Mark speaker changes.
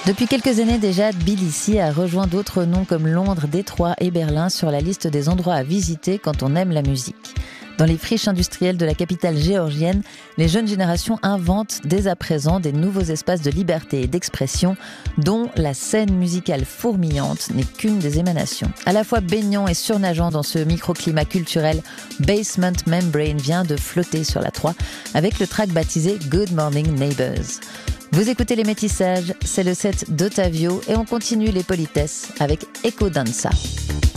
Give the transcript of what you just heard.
Speaker 1: Depuis quelques années déjà, Tbilissi a rejoint d'autres noms comme Londres, Détroit et Berlin sur la liste des endroits à visiter quand on aime la musique. Dans les friches industrielles de la capitale géorgienne, les jeunes générations inventent dès à présent des nouveaux espaces de liberté et d'expression dont la scène musicale fourmillante n'est qu'une des émanations. À la fois baignant et surnageant dans ce microclimat culturel, Basement Membrane vient de flotter sur la 3 avec le track baptisé Good Morning Neighbors. Vous écoutez Les Métissages, c'est le set d'Ottavio et on continue les politesses avec Echo Danza.